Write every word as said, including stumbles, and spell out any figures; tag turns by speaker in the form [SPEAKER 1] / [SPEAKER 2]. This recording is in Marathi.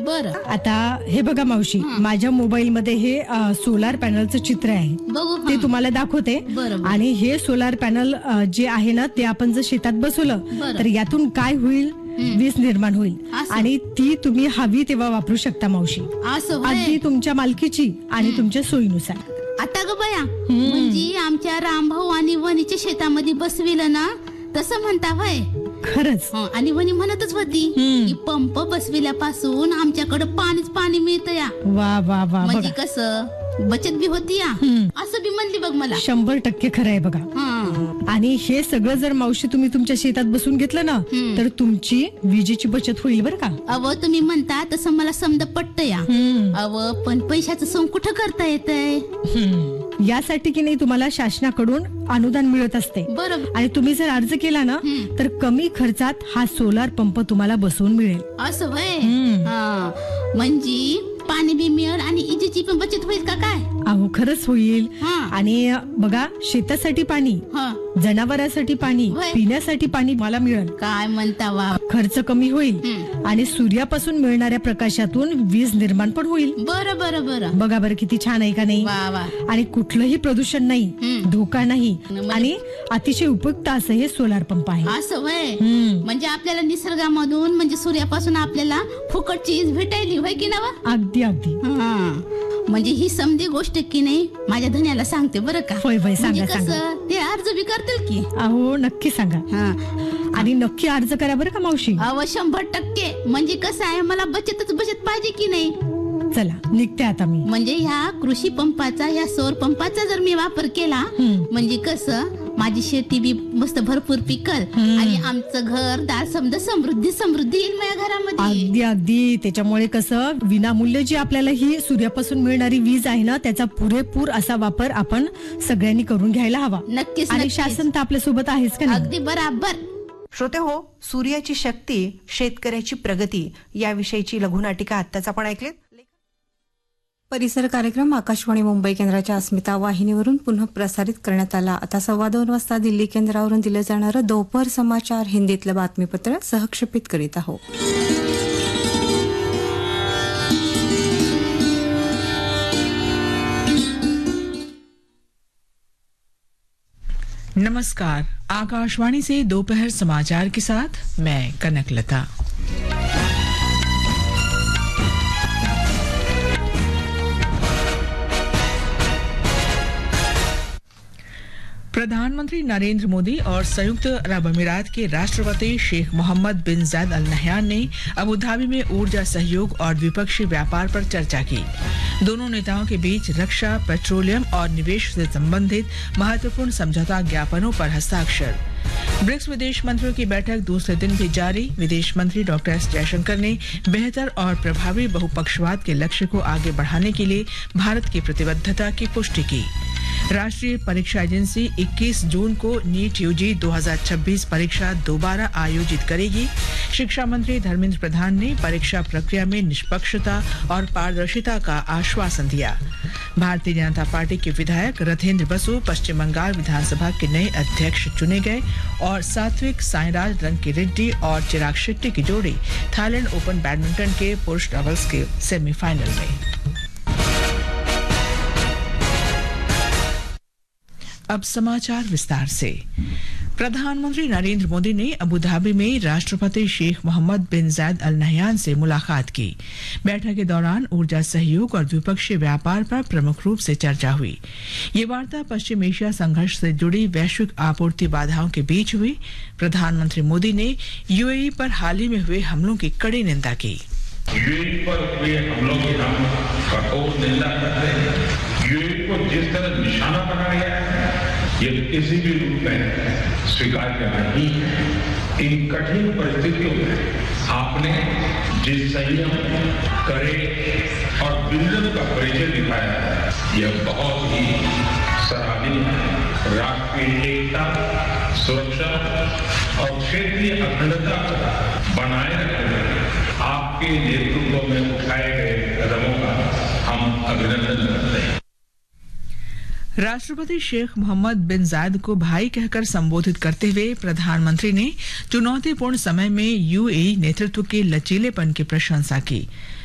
[SPEAKER 1] बरं.
[SPEAKER 2] आता हे बघा मावशी, माझ्या मोबाईल मध्ये हे सोलार पॅनलचं चित्र आहे.
[SPEAKER 1] बघू
[SPEAKER 2] ते तुम्हाला दाखवते.
[SPEAKER 1] बरं.
[SPEAKER 2] आणि हे सोलार पॅनल जे आहे ना, ते आपण जर शेतात बसवलं तर यातून काय होईल, वीज निर्माण होईल आणि ती तुम्ही हवी तेव्हा वापरू शकता मावशी. अगदी तुमच्या मालकीची आणि तुमच्या सोयीनुसार.
[SPEAKER 1] आता ग बया, म्हणजे आमच्या रामभाऊ आणि वनीच्या शेतामध्ये बसविलं ना, तसं म्हणता व्हय?
[SPEAKER 2] खरंच.
[SPEAKER 1] आणि वनी म्हणतच होती की पंप बसविल्यापासून आमच्याकडे पाणीच पाणी मिळतं या.
[SPEAKER 2] वा वा वा.
[SPEAKER 1] म्हणजे कसं बचत बी होती या, असं बी म्हणली बघ मला.
[SPEAKER 2] शंभर टक्के खरं आहे बघा. आणि हे सगळं जर मावशी तुम्ही तुमच्या शेतात बसून घेतलं ना, तर तुमची विजेची बचत होईल बरं का.
[SPEAKER 1] अव तुम्ही म्हणता तसं मला समजा पटत या. अव पण पैशाचं सोंग कुठं करता येतंय?
[SPEAKER 2] यासाठी की नाही तुम्हाला शासनाकडून अनुदान मिळत असते.
[SPEAKER 1] बरोबर.
[SPEAKER 2] आणि तुम्ही जर अर्ज केला ना, तर कमी खर्चात हा सोलार पंप तुम्हाला बसवून मिळेल.
[SPEAKER 1] असं व्हय? म्हणजे पाणी बी मिळेल आणि इजेची पण बचत होईल का काय?
[SPEAKER 2] अहो खरंच होईल. आणि बघा, शेतासाठी पाणी, जनावरांसाठी पाणी, पिण्यासाठी पाणी मला मिळेल.
[SPEAKER 1] काय म्हणता वा.
[SPEAKER 2] खर्च कमी होईल आणि सूर्यापासून मिळणाऱ्या प्रकाशातून वीज निर्माण पण होईल.
[SPEAKER 1] बरं बरं बरं.
[SPEAKER 2] बघा बरं किती छान आहे का नाही?
[SPEAKER 1] वा वा.
[SPEAKER 2] आणि कुठलंही प्रदूषण नाही, धोका नाही आणि अतिशय उपयुक्त असं हे सोलार पंप आहे.
[SPEAKER 1] असं व्हय? म्हणजे आपल्याला निसर्गामधून म्हणजे सूर्यापासून आपल्याला फुकटची वीज भेटायली होय की ना?
[SPEAKER 2] अगदी अगदी.
[SPEAKER 1] म्हणजे ही समधी गोष्ट की नाही माझ्या धन्याला सांगते बरं का.
[SPEAKER 2] होय होय, सांगा सांगा.
[SPEAKER 1] ते अर्ज बी करतील की?
[SPEAKER 2] अहो नक्की सांगा. आणि नक्की अर्ज करा बरं का मावशी.
[SPEAKER 1] अहो शंभर टक्के. म्हणजे कसं आहे, मला बचतच बचत पाहिजे की नाही.
[SPEAKER 2] चला निघते आता मी.
[SPEAKER 1] म्हणजे ह्या कृषी पंपाचा, या सौर पंपाचा जर मी वापर केला, म्हणजे कसं माझी शेती बी मस्त भरपूर पिकल आणि आमचं घर दार समजा समृद्धी समृद्धी येईल माझ्या घरामध्ये.
[SPEAKER 2] अगदी अगदी. त्याच्यामुळे कसं विनामूल्य जी आपल्याला ही सूर्यापासून मिळणारी वीज आहे ना, त्याचा पुरेपूर असा वापर आपण सगळ्यांनी करून घ्यायला हवा.
[SPEAKER 1] नक्कीच.
[SPEAKER 2] आणि शासन तर आपल्या सोबत आहेच का?
[SPEAKER 1] अगदी बराबर.
[SPEAKER 3] श्रोते हो, सूर्याची शक्ती, शेतकऱ्याची प्रगती याविषयीची लघुनाटिका आत्ताच आपण ऐकलीत.
[SPEAKER 4] परिसर कार्यक्रम आकाशवाणी मुंबई केंद्राच्या अस्मिता वाहिनीवरून पुन्हा प्रसारित करण्यात आला. आता सव्वा दोन वाजता दिल्ली केंद्रावरून दिलं जाणारं दोपहर समाचार हिंदीतलं बातमीपत्र सहक्षेपित करीत आहोत.
[SPEAKER 5] नमस्कार, आकाशवाणी से दोपहर समाचार के साथ मैं कनकलता। प्रधानमंत्री नरेंद्र मोदी और संयुक्त अरब अमीरात के राष्ट्रपति शेख मोहम्मद बिन जायद अल नहयान ने अबू धाबी में ऊर्जा सहयोग और द्विपक्षीय व्यापार पर चर्चा की। दोनों नेताओं के बीच रक्षा, पेट्रोलियम और निवेश से संबंधित महत्वपूर्ण समझौता ज्ञापनों पर हस्ताक्षर। ब्रिक्स विदेश मंत्रियों की बैठक दूसरे दिन भी जारी। विदेश मंत्री डॉक्टर एस जयशंकर ने बेहतर और प्रभावी बहुपक्षवाद के लक्ष्य को आगे बढ़ाने के लिए भारत की प्रतिबद्धता की पुष्टि की। राष्ट्रीय परीक्षा एजेंसी इक्कीस जून को नीट यूजी दो हज़ार छब्बीस परीक्षा दोबारा आयोजित करेगी। शिक्षा मंत्री धर्मेंद्र प्रधान ने परीक्षा प्रक्रिया में निष्पक्षता और पारदर्शिता का आश्वासन दिया। भारतीय जनता पार्टी के विधायक रथेंद्र बसु पश्चिम बंगाल विधानसभा के नए अध्यक्ष चुने गए और सात्विक साईराज रंकीरेड्डी और चिराग शेट्टी की जोड़ी थाईलैंड ओपन बैडमिंटन के पुरुष डबल्स के सेमीफाइनल में। अब समाचार विस्तार से। प्रधानमंत्री नरेंद्र मोदी ने अबू धाबी में राष्ट्रपति शेख मोहम्मद बिन जायद अल नहयान से मुलाकात की। बैठक के दौरान ऊर्जा सहयोग और द्विपक्षीय व्यापार पर प्रमुख रूप से चर्चा हुई। ये वार्ता पश्चिम एशिया संघर्ष से जुड़ी वैश्विक आपूर्ति बाधाओं के बीच हुई। प्रधानमंत्री मोदी ने यूएई पर हाल ही में हुए हमलों की कड़ी निंदा की।
[SPEAKER 6] यूएई पर हुए हमलों की हम कठोर निंदा करते हैं। यूएई को जिस तरह निशाना बनाया गया है, ये किसी भी रूप में स्वीकार्य नहीं है। इन कठिन परिस्थितियों में आपने जिस संयम, करेज और विजन का परिचय दिखाया है, यह बहुत ही सराहनीय है। राष्ट्रीय एकता, सुरक्षा और क्षेत्रीय अखंडता को बनाए रखने में आपके नेतृत्व में उठाए गए कदमों का हम अभिनंदन करते हैं।
[SPEAKER 5] राष्ट्रपति शेख मोहम्मद बिन जायद को भाई कहकर संबोधित करते हुए प्रधानमंत्री ने चुनौतीपूर्ण समय में यूएई नेतृत्व के लचीलेपन की प्रशंसा की।